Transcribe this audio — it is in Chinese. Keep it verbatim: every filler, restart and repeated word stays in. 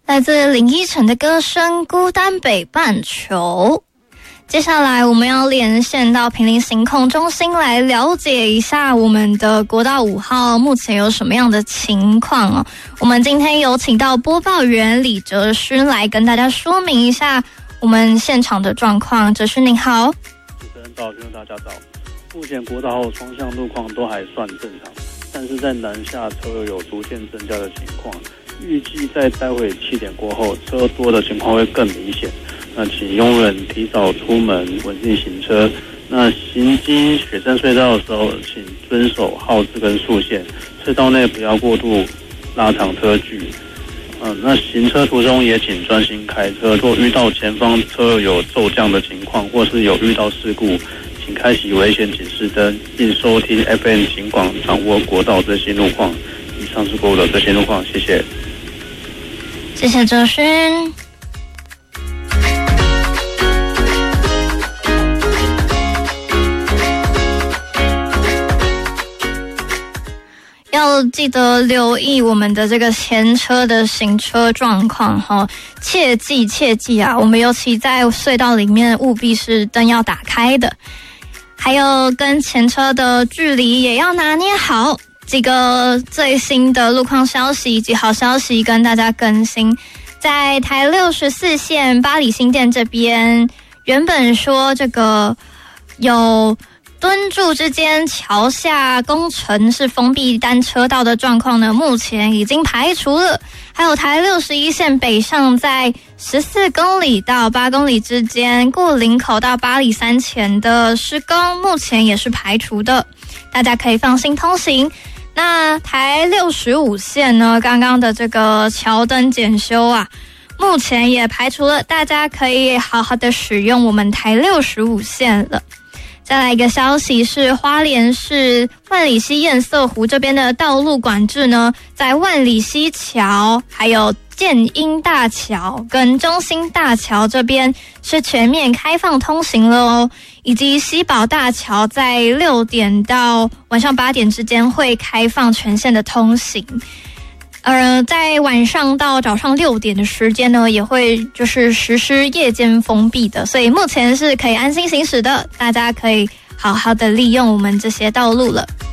来自林依晨的歌声《孤单北半球》。接下来我们要连线到坪林行控中心来了解一下我们的国道五号目前有什么样的情况哦。我们今天有请到播报员李哲勋来跟大家说明一下我们现场的状况。哲勋您好。 主持人早，听众大家早。目前国道后双向路况都还算正常，但是在南下车流有逐渐增加的情况。预计在待会七点过后，车多的情况会更明显。那请佣人提早出门，稳定行车。那行经雪山隧道的时候，请遵守号志跟速限，车道内不要过度拉长车距。嗯，那行车途中也请专心开车。若遇到前方车有骤降的情况，或是有遇到事故，请开启危险警示灯，并收听 F M 警广，掌握国道最新路况。以上是国道最新路况，谢谢。 谢谢哲勋。要记得留意我们的这个前车的行车状况哈，切记切记啊！我们尤其在隧道里面，务必是灯要打开的，还有跟前车的距离也要拿捏好。几个最新的路况消息以及好消息跟大家更新，在台六十四线八里新店这边，原本说这个有敦筑之间桥下工程是封闭单车道的状况呢，目前已经排除了。还有台六十一线北上在十四公里到八公里之间，过林口到八里山前的施工，目前也是排除的，大家可以放心通行。那台六十五线呢，刚刚的这个桥灯检修啊，目前也排除了，大家可以好好的使用我们台六十五线了。再来一个消息是，花莲市万里溪堰塞湖这边的道路管制呢，在万里溪桥、还有建英大桥跟中兴大桥这边是全面开放通行了哦，以及西宝大桥在六点到晚上八点之间会开放全线的通行。呃，在晚上到早上六点的时间呢，也会就是实施夜间封闭的，所以目前是可以安心行驶的，大家可以好好的利用我们这些道路了。